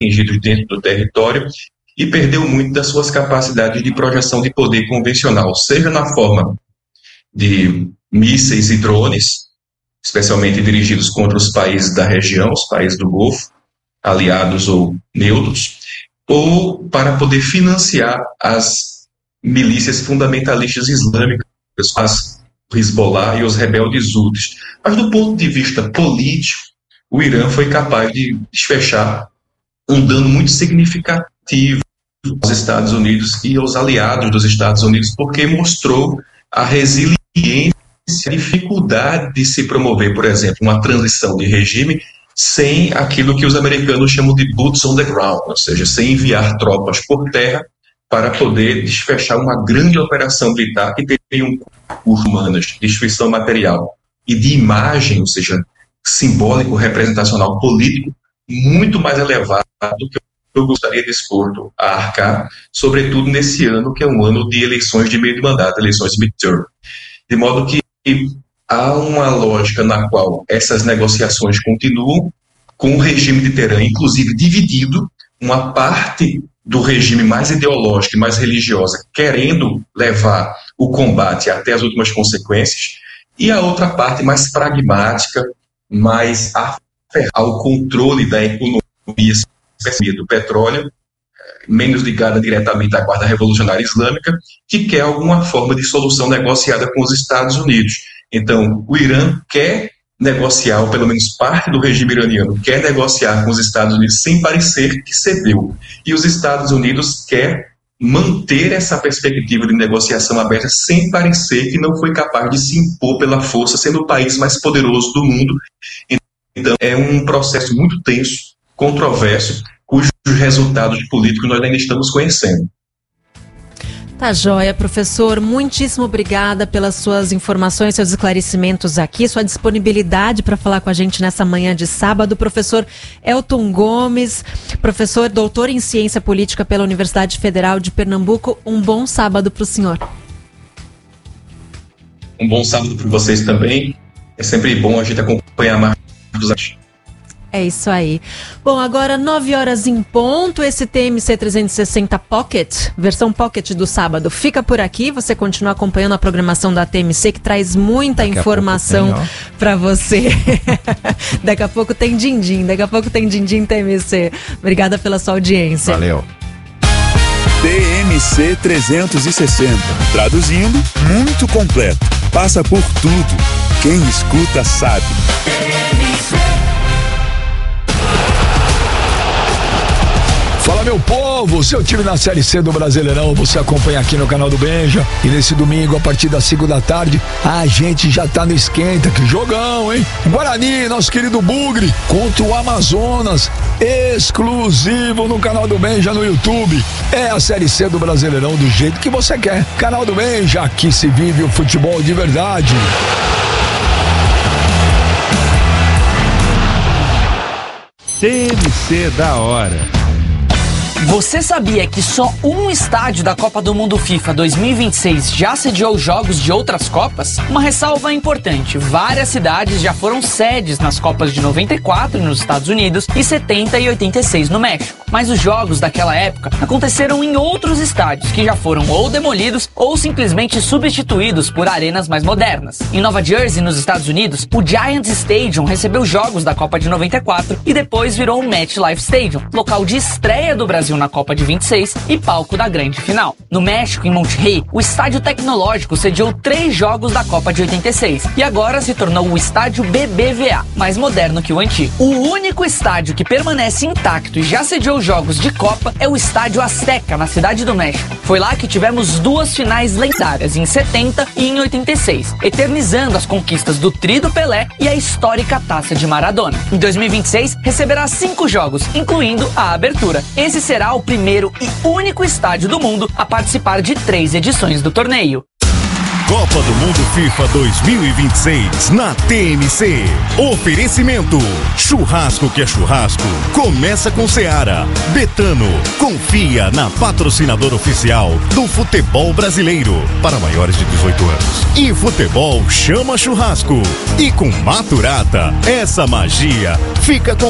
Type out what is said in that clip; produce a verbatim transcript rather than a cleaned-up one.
atingidos dentro do território e perdeu muito das suas capacidades de projeção de poder convencional, seja na forma de mísseis e drones, especialmente dirigidos contra os países da região, os países do Golfo, aliados ou neutros, ou para poder financiar as milícias fundamentalistas islâmicas, as Hezbollah e os rebeldes houthis. Mas do ponto de vista político, o Irã foi capaz de desfechar um dano muito significativo aos Estados Unidos e aos aliados dos Estados Unidos, porque mostrou a resiliência, a dificuldade de se promover, por exemplo, uma transição de regime sem aquilo que os americanos chamam de boots on the ground, ou seja, sem enviar tropas por terra para poder desfechar uma grande operação militar que teria um custo humano, de destruição material e de imagem, ou seja, simbólico, representacional, político, muito mais elevado do que eu gostaria de expor a arcar, sobretudo nesse ano, que é um ano de eleições de meio de mandato, eleições midterm. De modo que há uma lógica na qual essas negociações continuam, com o regime de Teherã, inclusive, dividido, uma parte do regime mais ideológico e mais religiosa querendo levar o combate até as últimas consequências, e a outra parte mais pragmática, mais aferrada ao controle da economia do petróleo, menos ligada diretamente à Guarda Revolucionária Islâmica, que quer alguma forma de solução negociada com os Estados Unidos. Então, o Irã quer negociar, ou pelo menos parte do regime iraniano quer negociar com os Estados Unidos sem parecer que cedeu. E os Estados Unidos quer manter essa perspectiva de negociação aberta sem parecer que não foi capaz de se impor pela força, sendo o país mais poderoso do mundo. Então, é um processo muito tenso, controverso, cujos resultados políticos nós ainda estamos conhecendo. Tá joia, professor. Muitíssimo obrigada pelas suas informações, seus esclarecimentos aqui, sua disponibilidade para falar com a gente nessa manhã de sábado. Professor Elton Gomes, professor doutor em Ciência Política pela Universidade Federal de Pernambuco. Um bom sábado para o senhor. Um bom sábado para vocês também. É sempre bom a gente acompanhar mais dos atos. É isso aí. Bom, agora nove horas em ponto, esse T M C trezentos e sessenta Pocket, versão Pocket do sábado, fica por aqui. Você continua acompanhando a programação da T M C, que traz muita daqui informação para você. Daqui a pouco tem Dindim, daqui a pouco tem Dindim T M C. Obrigada pela sua audiência. Valeu. T M C trezentos e sessenta, traduzindo, muito completo. Passa por tudo. Quem escuta sabe. Fala, meu povo, seu time na Série C do Brasileirão, você acompanha aqui no canal do Benja. E nesse domingo, a partir das cinco da tarde, a gente já tá no esquenta. Que jogão, hein? Guarani, nosso querido Bugre, contra o Amazonas, exclusivo no canal do Benja no YouTube. É a Série C do Brasileirão do jeito que você quer. Canal do Benja, aqui se vive o futebol de verdade. T M C da hora. Você sabia que só um estádio da Copa do Mundo FIFA dois mil e vinte e seis já sediou jogos de outras Copas? Uma ressalva importante: várias cidades já foram sedes nas Copas de noventa e quatro nos Estados Unidos e setenta e oitenta e seis no México. Mas os jogos daquela época aconteceram em outros estádios que já foram ou demolidos ou simplesmente substituídos por arenas mais modernas. Em Nova Jersey, nos Estados Unidos, o Giants Stadium recebeu jogos da Copa de noventa e quatro e depois virou o MetLife Stadium, local de estreia do Brasil na Copa de vinte e seis e palco da grande final. No México, em Monterrey, o Estádio Tecnológico sediou três jogos da Copa de oitenta e seis e agora se tornou o Estádio B B V A, mais moderno que o antigo. O único estádio que permanece intacto e já sediou jogos de Copa é o Estádio Azteca, na Cidade do México. Foi lá que tivemos duas finais lendárias, em setenta e em oitenta e seis, eternizando as conquistas do Tri do Pelé e a histórica Taça de Maradona. Em dois mil e vinte e seis, receberá cinco jogos, incluindo a abertura. Esse será o primeiro e único estádio do mundo a participar de três edições do torneio. Copa do Mundo FIFA dois mil e vinte e seis na T M C. Oferecimento: churrasco que é churrasco. Começa com Seara. Betano. Confia na patrocinadora oficial do futebol brasileiro para maiores de dezoito anos. E futebol chama churrasco. E com Maturata, essa magia fica com